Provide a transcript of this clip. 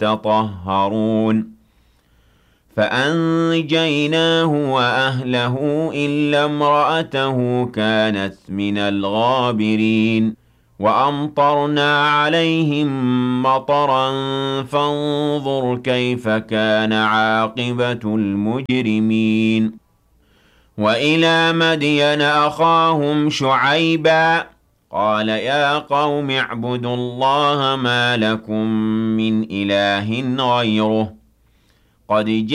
يتطهرون فأنجيناه وأهله إلا امرأته كانت من الغابرين وأمطرنا عليهم مطرا فانظر كيف كان عاقبة المجرمين وإلى مدين أخاهم شعيبا قال يا قوم اعبدوا الله ما لكم من إله غيره قد